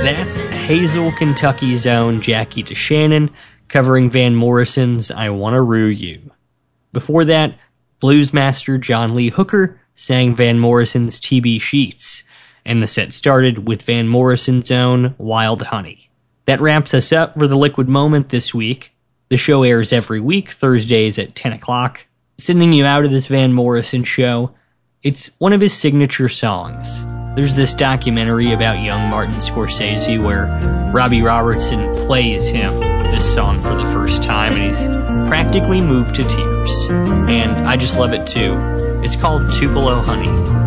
That's Hazel, Kentucky's own Jackie DeShannon covering Van Morrison's I Wanna Rue You. Before that, bluesmaster John Lee Hooker sang Van Morrison's TB Sheets, and the set started with Van Morrison's own Wild Honey. That wraps us up for the Liquid Moment this week. The show airs every week, Thursdays at 10 o'clock. Sending you out of this Van Morrison show, it's one of his signature songs. There's this documentary about young Martin Scorsese where Robbie Robertson plays him this song for the first time, and he's practically moved to tears. And I just love it too. It's called Tupelo Honey.